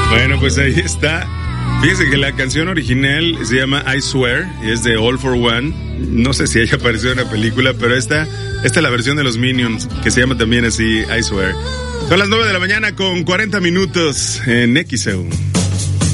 Bueno, pues ahí está. Fíjense que la canción original se llama I Swear y es de All for One. No sé si haya aparecido en la película, pero esta es la versión de los Minions, que se llama también así, I Swear. Son las 9 de la mañana con 40 minutos en XEU.